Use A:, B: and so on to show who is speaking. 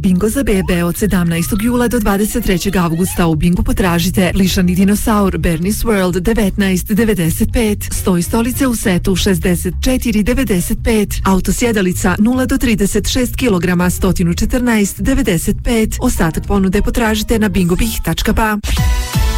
A: Bingo za bebe od 17. jula do 23. avgusta. U Bingu potražite lišani dinosaur Bernie's World 19,95. Sto i stolice u setu 64,95. Autosjedalica 0 do 36 kg 114,95. Ostatak ponude potražite na bingobih.ba.